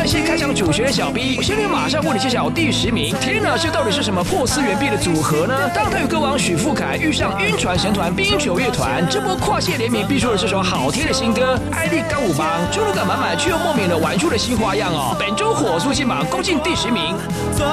谢开场主持人小 B， 我现在马上为你揭晓第10名。天哪，这到底是什么破次元壁的组合呢？当台语歌王许富凯遇上晕船神团冰球乐团，这波跨界联名必出了这首好听的新歌《艾丽刚舞帮》，注入感满满却又莫名的玩出了新花样哦。本周火速进榜，攻进第10名。